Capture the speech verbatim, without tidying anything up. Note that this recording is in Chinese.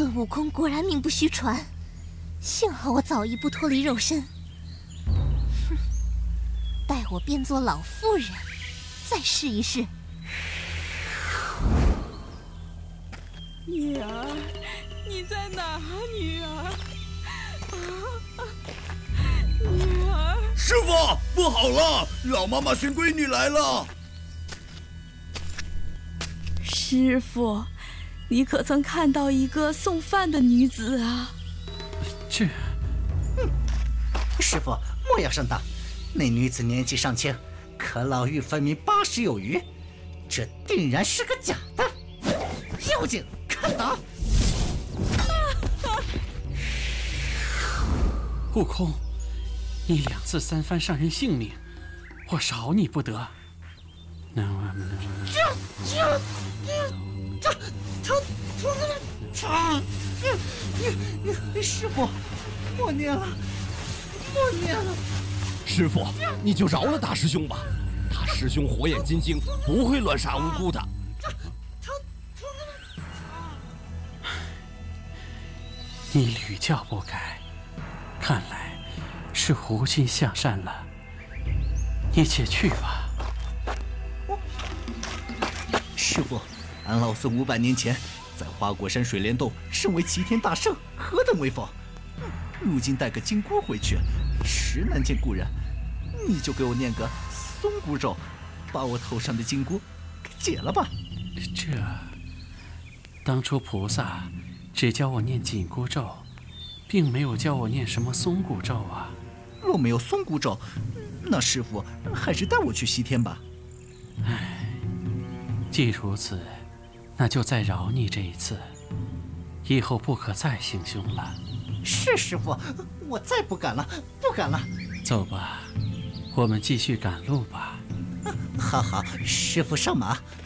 孙悟空果然名不虚传，幸好我早一步脱离肉身。哼，待我变作老妇人，再试一试。 女儿，你在哪儿？女儿，啊，女儿！ 师傅，不好了，老妈妈寻闺女来了。 师傅，你可曾看到一个送饭的女子啊？ 这…… 嗯，师傅莫要上当，那女子年纪尚轻，可老妪分明八十有余，这定然是个假的。妖精，看打！ 悟空，你两次三番伤人性命，我饶你不得。那我们这这这这这这师傅，默念了，默念了。 师傅，你就饶了大师兄吧，大师兄火眼金睛，不会乱杀无辜的。 你屡教不改，看来是无心向善了。你且去吧。 师傅，俺老孙五百年前在花果山水帘洞身为齐天大圣，何等威风！如今带个金箍回去，实难见故人。你就给我念个松箍咒，把我头上的金箍给解了吧。 这，当初菩萨只教我念紧箍咒，并没有教我念什么松箍咒啊。 若没有松箍咒，那师傅还是带我去西天吧。 唉，既如此，那就再饶你这一次，以后不可再行凶了。 是师傅，我再不敢了，不敢了。 走吧，我们继续赶路吧。 好好，师傅上马。